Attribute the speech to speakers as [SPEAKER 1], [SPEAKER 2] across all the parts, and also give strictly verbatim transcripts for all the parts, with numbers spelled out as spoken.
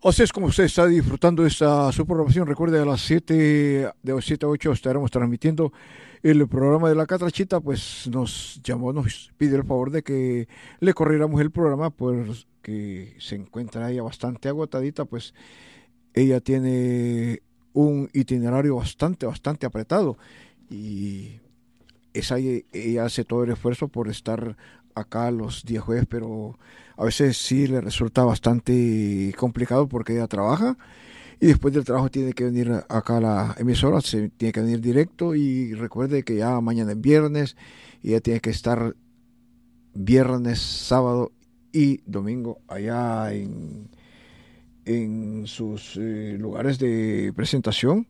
[SPEAKER 1] Así es como usted está disfrutando esta su programación. Recuerde, a las siete, de siete a ocho estaremos transmitiendo el programa de La Catrachita. Pues nos llamó, nos pidió el favor de que le corriéramos el programa, pues que se encuentra ella bastante agotadita, pues ella tiene un itinerario bastante, bastante apretado y esa, ella hace todo el esfuerzo por estar acá los días jueves, pero a veces sí le resulta bastante complicado porque ella trabaja y después del trabajo tiene que venir acá a la emisora, se tiene que venir directo y recuerde que ya mañana es viernes y ella tiene que estar viernes, sábado y domingo allá en, en sus eh, lugares de presentación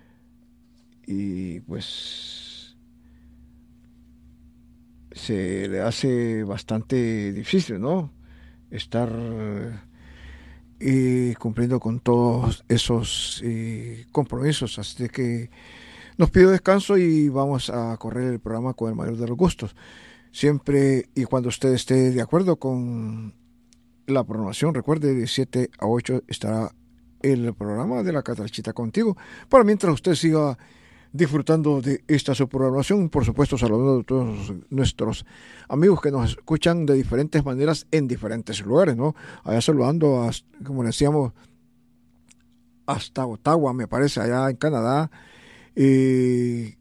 [SPEAKER 1] y pues se le hace bastante difícil, ¿no? Estar eh, cumpliendo con todos esos eh, compromisos. Así que nos pido descanso y vamos a correr el programa con el mayor de los gustos. Siempre y cuando usted esté de acuerdo con la programación, recuerde, de siete a ocho estará el programa de La Catrachita contigo. Para mientras usted siga disfrutando de esta su programación, por supuesto saludando a todos nuestros amigos que nos escuchan de diferentes maneras en diferentes lugares, ¿no? Allá saludando, a, como decíamos, hasta Ottawa, me parece, allá en Canadá. Eh,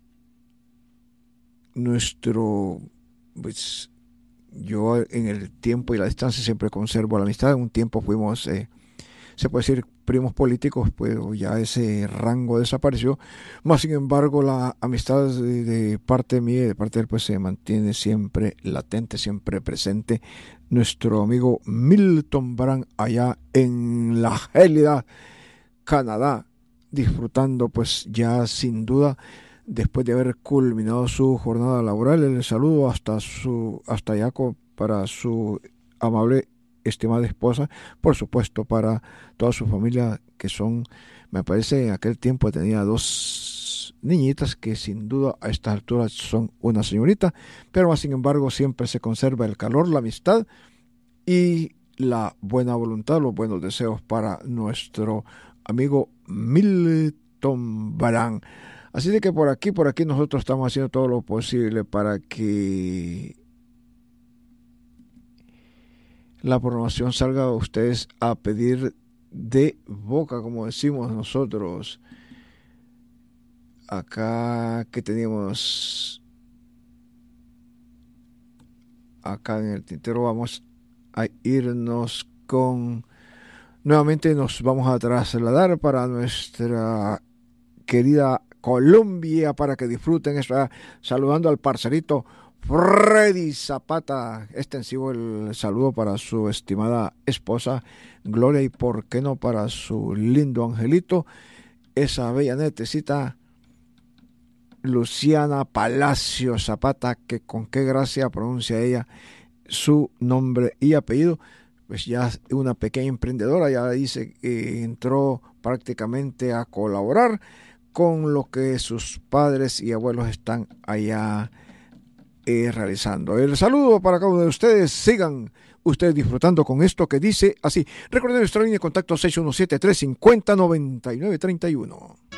[SPEAKER 1] nuestro, pues, yo en el tiempo y la distancia siempre conservo la amistad. Un tiempo fuimos, eh, se puede decir, primos políticos, pero ya ese rango desapareció. Más sin embargo, la amistad de, de parte mía y de parte de él, pues se mantiene siempre latente, siempre presente. Nuestro amigo Milton Brand, allá en la gélida Canadá, disfrutando, pues ya sin duda, después de haber culminado su jornada laboral. El saludo hasta su hasta allá para su amable estimada esposa, por supuesto para toda su familia, que son, me parece, en aquel tiempo tenía dos niñitas que sin duda a estas alturas son una señorita, pero más sin embargo siempre se conserva el calor, la amistad y la buena voluntad, los buenos deseos para nuestro amigo Milton Barán. Así de que por aquí, por aquí nosotros estamos haciendo todo lo posible para que la programación salga a ustedes a pedir de boca, como decimos nosotros. Acá que teníamos, acá en el tintero, vamos a irnos con, nuevamente nos vamos a trasladar para nuestra querida Colombia para que disfruten eso, saludando al parcerito Freddy Zapata, extensivo el saludo para su estimada esposa Gloria y por qué no para su lindo angelito, esa bella netecita Luciana Palacio Zapata, que con qué gracia pronuncia ella su nombre y apellido. Pues ya una pequeña emprendedora, ya dice que entró prácticamente a colaborar con lo que sus padres y abuelos están allá Eh, realizando. El saludo para cada uno de ustedes. Sigan ustedes disfrutando con esto que dice así. Recuerden nuestra línea de contacto seis uno siete, tres cinco cero, nueve nueve tres uno.